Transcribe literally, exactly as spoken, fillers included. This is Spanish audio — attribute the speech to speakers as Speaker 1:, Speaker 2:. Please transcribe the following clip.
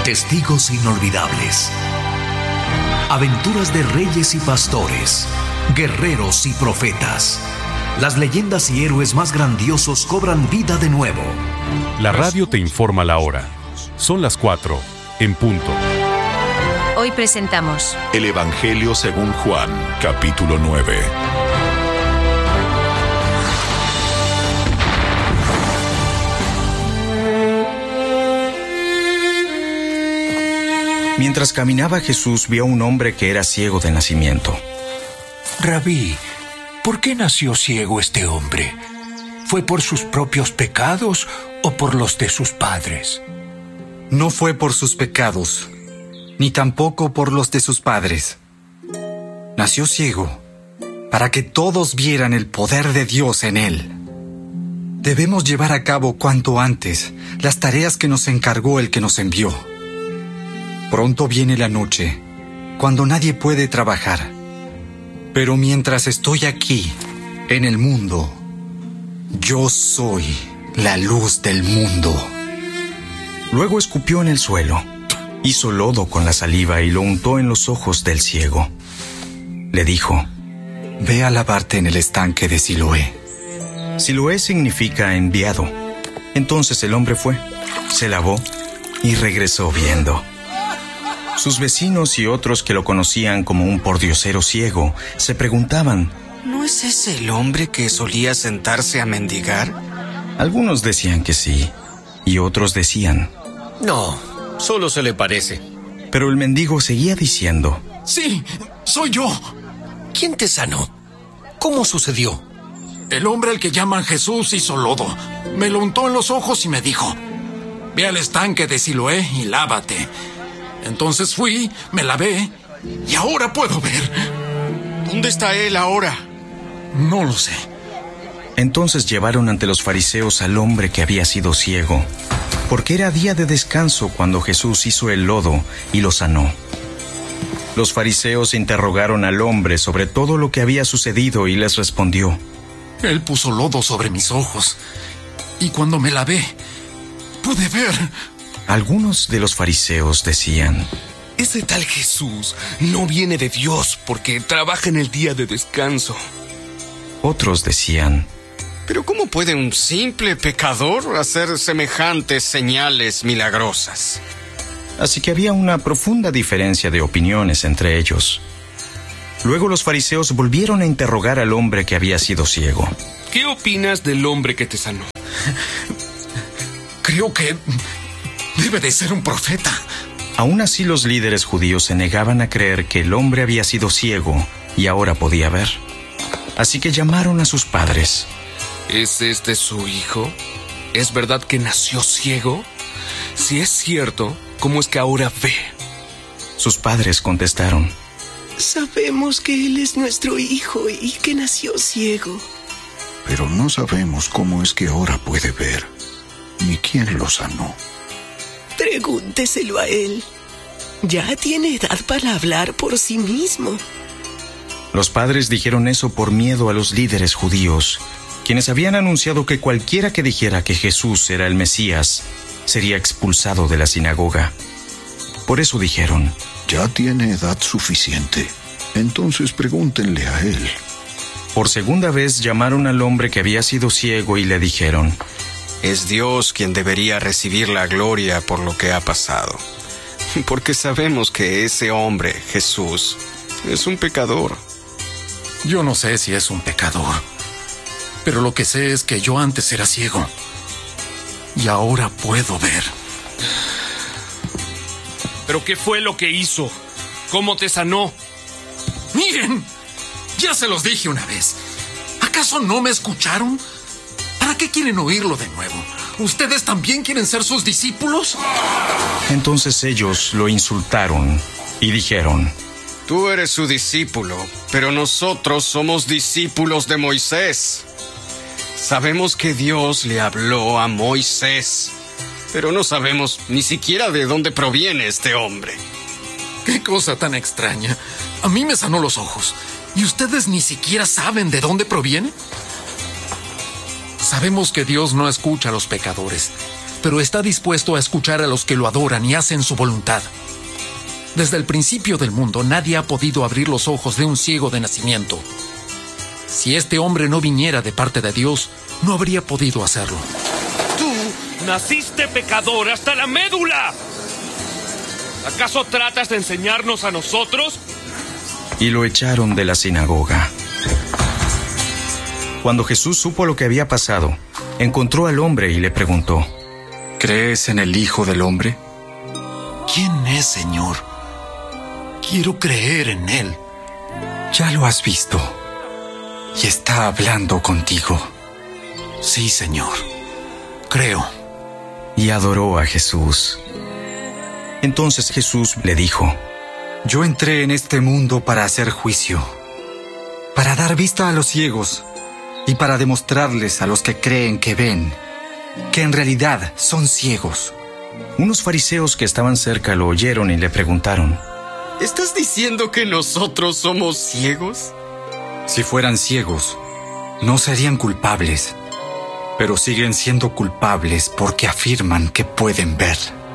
Speaker 1: Testigos inolvidables. Aventuras de reyes y pastores, guerreros y profetas. Las leyendas y héroes más grandiosos cobran vida de nuevo.
Speaker 2: La radio te informa la hora. Son las cuatro, en punto.
Speaker 3: Hoy presentamos
Speaker 4: El Evangelio según Juan, capítulo nueve.
Speaker 5: Mientras caminaba Jesús, vio a un hombre que era ciego de nacimiento.
Speaker 6: Rabí, ¿por qué nació ciego este hombre? ¿Fue por sus propios pecados o por los de sus padres?
Speaker 7: No fue por sus pecados, ni tampoco por los de sus padres. Nació ciego para que todos vieran el poder de Dios en él. Debemos llevar a cabo cuanto antes las tareas que nos encargó el que nos envió. Pronto viene la noche, cuando nadie puede trabajar. Pero mientras estoy aquí, en el mundo, yo soy la luz del mundo.
Speaker 5: Luego escupió en el suelo, hizo lodo con la saliva y lo untó en los ojos del ciego. Le dijo:
Speaker 7: Ve a lavarte en el estanque de Siloé.
Speaker 5: Siloé significa enviado. Entonces el hombre fue, se lavó y regresó viendo. Sus vecinos y otros que lo conocían como un pordiosero ciego se preguntaban:
Speaker 8: ¿No es ese el hombre que solía sentarse a mendigar?
Speaker 5: Algunos decían que sí, y otros decían:
Speaker 9: No, solo se le parece.
Speaker 5: Pero el mendigo seguía diciendo:
Speaker 10: Sí, soy yo.
Speaker 9: ¿Quién te sanó? ¿Cómo sucedió?
Speaker 10: El hombre al que llaman Jesús hizo lodo. Me lo untó en los ojos y me dijo: Ve al estanque de Siloé y lávate. Entonces fui, me lavé y ahora puedo ver.
Speaker 8: ¿Dónde está él ahora?
Speaker 10: No lo sé.
Speaker 5: Entonces llevaron ante los fariseos al hombre que había sido ciego, porque era día de descanso cuando Jesús hizo el lodo y lo sanó. Los fariseos interrogaron al hombre sobre todo lo que había sucedido y les respondió:
Speaker 10: Él puso lodo sobre mis ojos y cuando me lavé, pude ver.
Speaker 5: Algunos de los fariseos decían:
Speaker 11: Ese tal Jesús no viene de Dios porque trabaja en el día de descanso.
Speaker 5: Otros decían:
Speaker 8: ¿Pero cómo puede un simple pecador hacer semejantes señales milagrosas?
Speaker 5: Así que había una profunda diferencia de opiniones entre ellos. Luego los fariseos volvieron a interrogar al hombre que había sido ciego.
Speaker 11: ¿Qué opinas del hombre que te sanó?
Speaker 10: Creo que debe de ser un profeta.
Speaker 5: Aún así los líderes judíos se negaban a creer que el hombre había sido ciego y ahora podía ver. Así que llamaron a sus padres.
Speaker 11: ¿Es este su hijo? ¿Es verdad que nació ciego? Si es cierto, ¿cómo es que ahora ve?
Speaker 5: Sus padres contestaron:
Speaker 12: Sabemos que él es nuestro hijo y que nació ciego.
Speaker 13: Pero no sabemos cómo es que ahora puede ver, ni quién lo sanó.
Speaker 12: Pregúnteselo a él. Ya tiene edad para hablar por sí mismo.
Speaker 5: Los padres dijeron eso por miedo a los líderes judíos, quienes habían anunciado que cualquiera que dijera que Jesús era el Mesías sería expulsado de la sinagoga. Por eso dijeron:
Speaker 13: Ya tiene edad suficiente, entonces pregúntenle a él.
Speaker 5: Por segunda vez llamaron al hombre que había sido ciego y le dijeron:
Speaker 8: Es Dios quien debería recibir la gloria por lo que ha pasado. Porque sabemos que ese hombre, Jesús, es un pecador.
Speaker 10: Yo no sé si es un pecador, pero lo que sé es que yo antes era ciego y ahora puedo ver.
Speaker 11: ¿Pero qué fue lo que hizo? ¿Cómo te sanó?
Speaker 10: ¡Miren! Ya se los dije una vez. ¿Acaso no me escucharon? ¿Para qué quieren oírlo de nuevo? ¿Ustedes también quieren ser sus discípulos?
Speaker 5: Entonces ellos lo insultaron y dijeron:
Speaker 8: Tú eres su discípulo, pero nosotros somos discípulos de Moisés. Sabemos que Dios le habló a Moisés, pero no sabemos ni siquiera de dónde proviene este hombre.
Speaker 10: ¡Qué cosa tan extraña! A mí me sanó los ojos, ¿y ustedes ni siquiera saben de dónde proviene? Sabemos que Dios no escucha a los pecadores, pero está dispuesto a escuchar a los que lo adoran y hacen su voluntad. Desde el principio del mundo, nadie ha podido abrir los ojos de un ciego de nacimiento. Si este hombre no viniera de parte de Dios, no habría podido hacerlo.
Speaker 11: Tú naciste pecador hasta la médula. ¿Acaso tratas de enseñarnos a nosotros?
Speaker 5: Y lo echaron de la sinagoga. Cuando Jesús supo lo que había pasado, encontró al hombre y le preguntó:
Speaker 7: ¿Crees en el Hijo del Hombre?
Speaker 6: ¿Quién es, Señor? Quiero creer en Él.
Speaker 7: Ya lo has visto. Y está hablando contigo.
Speaker 6: Sí, Señor. Creo.
Speaker 5: Y adoró a Jesús. Entonces Jesús le dijo:
Speaker 7: Yo entré en este mundo para hacer juicio, para dar vista a los ciegos y para demostrarles a los que creen que ven, que en realidad son ciegos.
Speaker 5: Unos fariseos que estaban cerca lo oyeron y le preguntaron:
Speaker 8: ¿Estás diciendo que nosotros somos ciegos?
Speaker 7: Si fueran ciegos, no serían culpables, pero siguen siendo culpables porque afirman que pueden ver.